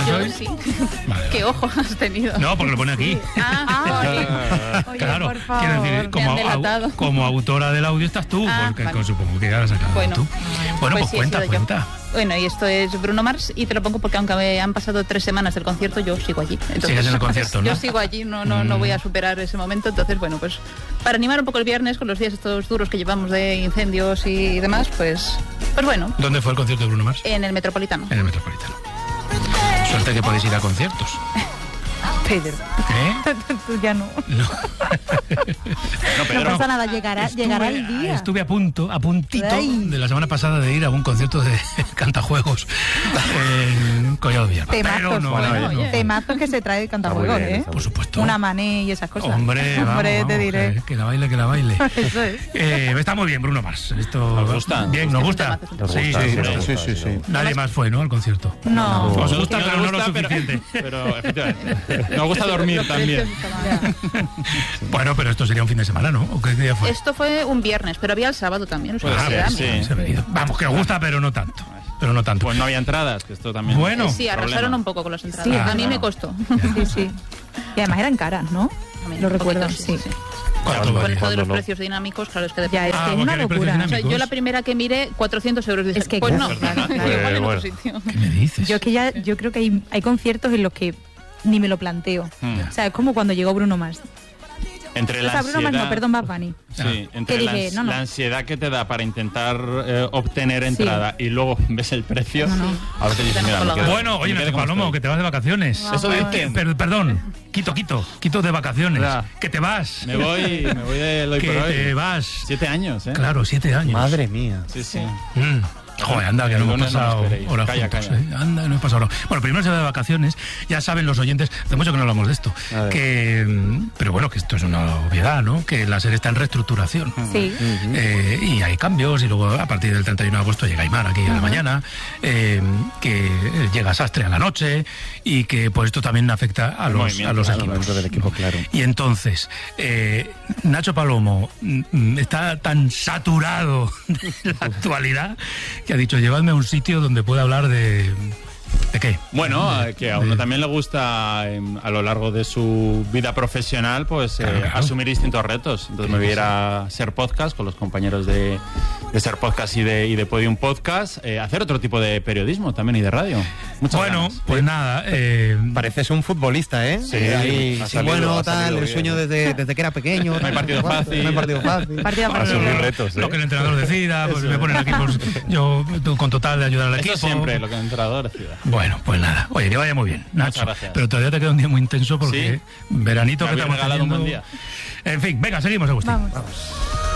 ¿Pones Yo hoy? sí. Vale, ¿Qué ojo has tenido? No, porque lo pone aquí. Oye, Claro, por favor. quiero decir, Me han delatado. como autora del audio estás tú, porque vale. supongo que ya lo has sacado Bueno. tú. Bueno, pues sí, he cuenta. sido yo. Bueno, y esto es Bruno Mars, y te lo pongo porque aunque me han pasado 3 semanas del concierto, yo sigo allí. Entonces, Sigues en el concierto, ¿no? Yo sigo allí, no voy a superar ese momento. Entonces, bueno, pues para animar un poco el viernes con los días estos duros que llevamos de incendios y demás, pues bueno. ¿Dónde fue el concierto de Bruno Mars? En el Metropolitano. En el Metropolitano. Suerte que podéis ir a conciertos. Pedro. Tú ya no. No. No pasa nada, llegará el día. Estuve a puntito Ay. de la semana pasada de ir a un concierto de Cantajuegos en Collado Villalba. Temazos, no. temazos que se trae el Cantajuegos, ¿eh? Por supuesto. Una mané y esas cosas. Hombre, vamos, te diré. Que la baile. Eso es. Está muy bien, Bruno Mars. Esto ¿Nos gusta? Bien, nos gusta. Sí. Nadie más fue, ¿no? Al concierto. No. Os gusta, pero no lo gusta, suficiente. Pero efectivamente. Nos gusta dormir también. Bueno, pero esto sería un fin de semana, ¿no? ¿O qué día fue? Esto fue un viernes, pero había el sábado también. O sea, Puede ser, mira. sí. Se ha venido. Vamos, que os gusta, pero no tanto. Pues no había entradas, que esto también. Bueno. Sí, arrasaron problema. un poco con las entradas. Sí, a mí claro. me costó. Sí. Y además eran caras, ¿no? Lo recuerdo, sí. ¿Cuánto Con valía? esto de los precios dinámicos, claro, es que Ya, es depende. que es porque una hay precios locura. O sea, yo dinámicos. la primera que miré, 400 euros. Dije, Es que pues no, claro, claro. igual en Bueno. otro sitio. ¿Qué me dices? Yo es que yo creo que hay conciertos en los que ni me lo planteo. O sea, es como cuando llegó Bruno Mars. Entre O la sea, Bruno Mars ansiedad. no, perdón, Bad Bunny. Sí, entre Que la, dije, no. la ansiedad que te da para intentar obtener entrada y luego ves el precio, a veces dices, mira, me quedo- Bueno, oye, me quedo Nacho como Palomo, estoy. que te vas de vacaciones. Eso dicen. Perdón, quito de vacaciones. Ya. Que te vas. Me voy de hoy Que por hoy. te vas. 7 años, ¿eh? Claro, 7 años. Madre mía. Sí. Joder, anda, que no hemos Lunes no me pasado esperéis. horas Calla, juntos. calla. Anda, no hemos pasado horas. Bueno, primero se va de vacaciones. Ya saben los oyentes, hace mucho que no hablamos de esto. A ver. Pero bueno, que esto es una obviedad, ¿no? Que la serie está en reestructuración. Sí. Y hay cambios, y luego a partir del 31 de agosto llega Aymar aquí a la mañana, que llega Sastre a la noche, y que pues esto también afecta a los equipos. Dentro del equipo, claro. Y entonces, Nacho Palomo está tan saturado de la actualidad que ha dicho, llevadme a un sitio donde pueda hablar de... ¿De qué? Bueno, que a uno también le gusta a lo largo de su vida profesional pues Claro. asumir distintos retos. Entonces me voy a ir a Ser Podcast con los compañeros de Ser Podcast y de Podium Podcast, hacer otro tipo de periodismo también y de radio. Muchas Bueno, ganas. pues nada, Pareces un futbolista, ¿eh? Sí, Ahí, ha sí, salido- bueno, ha tal, salido el bien. sueño desde que era pequeño. No hay partido fácil. No hay partido fácil. Partido para Asumir mí. retos, lo que el entrenador decida, pues me ponen aquí, pues yo con total de ayudar al Esto equipo. siempre, lo que el entrenador decida. Bueno, pues nada. Oye, que vaya muy bien, Nacho. gracias. Pero todavía te queda un día muy intenso porque Sí. veranito Me que habéis estamos regalado un teniendo. buen día. En fin, venga, seguimos, Agustín. Vamos.